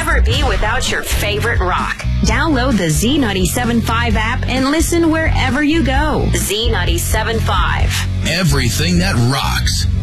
never be without your favorite rock. Download the Z97.5 app and listen wherever you go. Z97.5. Everything that rocks.